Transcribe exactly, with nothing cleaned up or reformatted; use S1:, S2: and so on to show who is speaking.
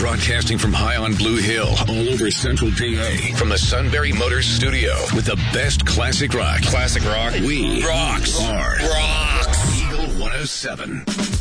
S1: Broadcasting from high on Blue Hill, all over Central P A. From the Sunbury Motors Studio, with the best classic rock.
S2: Classic rock.
S1: We
S2: rocks.
S1: are
S2: Rocks.
S1: Eagle one oh seven.